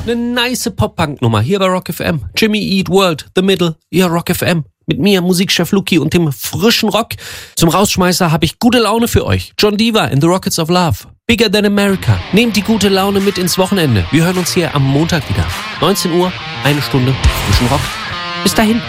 Eine nice Pop-Punk-Nummer hier bei Rock FM. Jimmy Eat World, The Middle, ja Rock FM. Mit mir, Musikchef Luki und dem frischen Rock. Zum Rausschmeißer habe ich gute Laune für euch. John Diva and the Rockets of Love. Bigger Than America. Nehmt die gute Laune mit ins Wochenende. Wir hören uns hier am Montag wieder. 19 Uhr, 1 Stunde frischen Rock. Bis dahin.